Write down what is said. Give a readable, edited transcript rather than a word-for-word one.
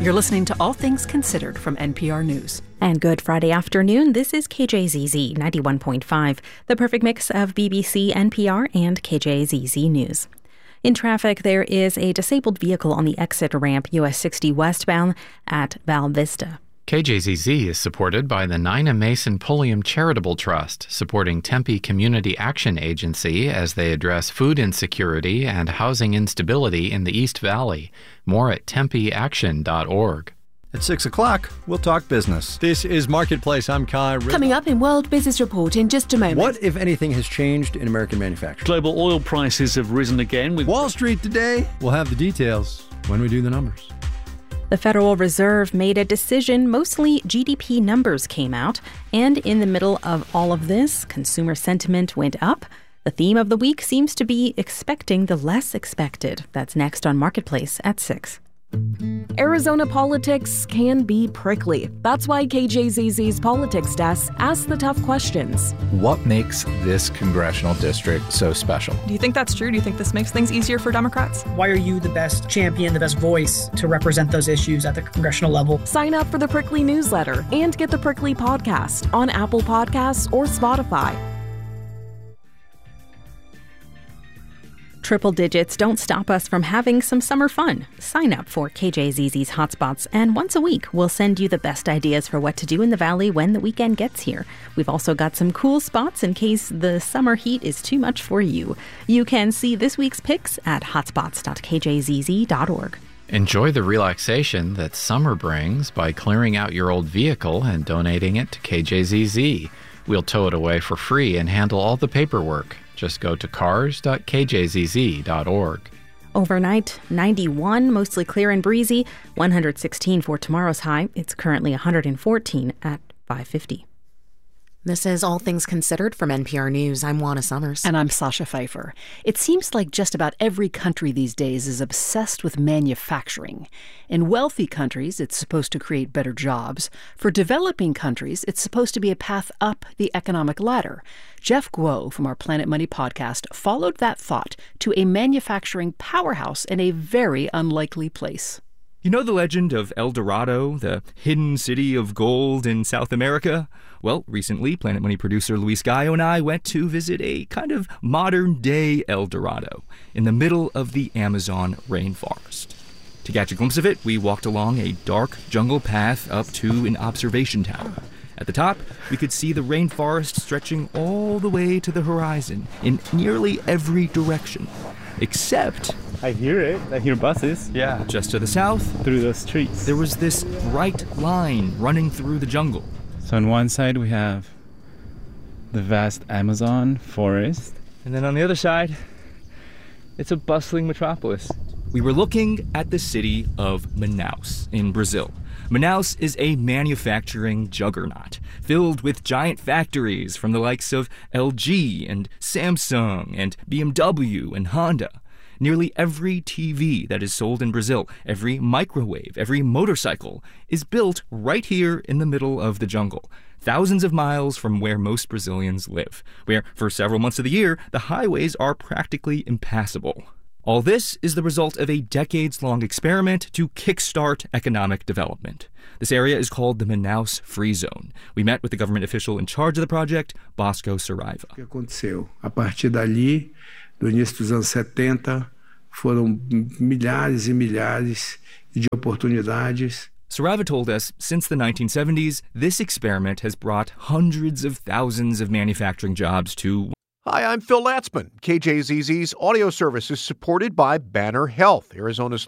You're listening to All Things Considered from NPR News. And good Friday afternoon. This is KJZZ 91.5, the perfect mix of BBC, NPR, and KJZZ News. In traffic, there is a disabled vehicle on the exit ramp US 60 westbound at Val Vista. KJZZ is supported by the Nina Mason Pulliam Charitable Trust, supporting Tempe Community Action Agency as they address food insecurity and housing instability in the East Valley. More at tempeaction.org. At 6 o'clock, we'll talk business. This is Marketplace. I'm Kai. Coming up in World Business Report in just a moment. What, if anything, has changed in American manufacturing? Global oil prices have risen again. Wall Street today. We'll have the details when we do the numbers. The Federal Reserve made a decision. Mostly GDP numbers came out. And in the middle of all of this, consumer sentiment went up. The theme of the week seems to be expecting the less expected. That's next on Marketplace at 6. Arizona politics can be prickly. That's why KJZZ's Politics Desk asks the tough questions. What makes this congressional district so special? Do you think that's true? Do you think this makes things easier for Democrats? Why are you the best champion, the best voice to represent those issues at the congressional level? Sign up for the Prickly newsletter and get the Prickly podcast on Apple Podcasts or Spotify. Triple digits don't stop us from having some summer fun. Sign up for KJZZ's Hotspots, and once a week, we'll send you the best ideas for what to do in the Valley when the weekend gets here. We've also got some cool spots in case the summer heat is too much for you. You can see this week's picks at hotspots.kjzz.org. Enjoy the relaxation that summer brings by clearing out your old vehicle and donating it to KJZZ. We'll tow it away for free and handle all the paperwork. Just go to cars.kjzz.org. Overnight, 91, mostly clear and breezy. 116 for tomorrow's high. It's currently 114 at 5:50. This is All Things Considered from NPR News. I'm Juana Summers. And I'm Sasha Pfeiffer. It seems like just about every country these days is obsessed with manufacturing. In wealthy countries, it's supposed to create better jobs. For developing countries, it's supposed to be a path up the economic ladder. Jeff Guo from our Planet Money podcast followed that thought to a manufacturing powerhouse in a very unlikely place. You know the legend of El Dorado, the hidden city of gold in South America? Well, recently, Planet Money producer Luis Gallo and I went to visit a kind of modern-day El Dorado in the middle of the Amazon rainforest. To catch a glimpse of it, we walked along a dark jungle path up to an observation tower. At the top, we could see the rainforest stretching all the way to the horizon in nearly every direction, except... I hear it. I hear buses. Yeah. Just to the south, through the streets, there was this bright line running through the jungle. So on one side we have the vast Amazon forest, and then on the other side, it's a bustling metropolis. We were looking at the city of Manaus in Brazil. Manaus is a manufacturing juggernaut, filled with giant factories from the likes of LG and Samsung and BMW and Honda. Nearly every TV that is sold in Brazil, every microwave, every motorcycle, is built right here in the middle of the jungle, thousands of miles from where most Brazilians live, where for several months of the year, the highways are practically impassable. All this is the result of a decades-long experiment to kickstart economic development. This area is called the Manaus Free Zone. We met with the government official in charge of the project, Bosco Saraiva. O que aconteceu? A partir dali, do início dos anos 70, foram milhares e milhares de oportunidades. Saraiva told us since the 1970s, this experiment has brought hundreds of thousands of manufacturing jobs to... Hi, I'm Phil Latzman. KJZZ's audio service is supported by Banner Health, Arizona's